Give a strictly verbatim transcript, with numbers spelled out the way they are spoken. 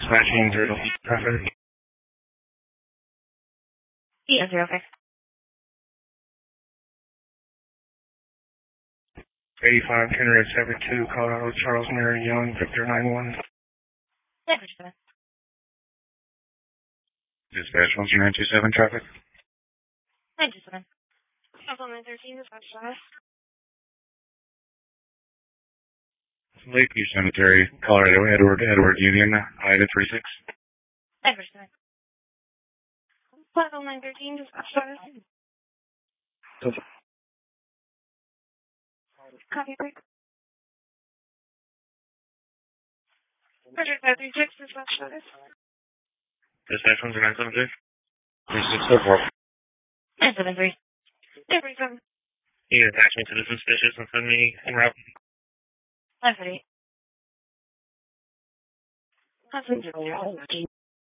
Dispatching zero traffic. Yeah, zero six. eighty-five, Henry seven two, Colorado, Charles Mary Young, Victor nine one. Yeah, for sure. Dispatch one zero nine two seven, traffic. nine two seven. Couple nine thirteen, dispatch five. Lakeview Cemetery, Colorado, Edward, Edward Union, Ida three six. nine for seven. Couple nine thirteen, dispatch five. Copy break. Project five three six, dispatch five. Dispatch one zero nine seven two. three six four four. nine seven three. Yeah, for seven. You can attach me to the suspicious and send me en route. nine for eight. Hudson zero zero.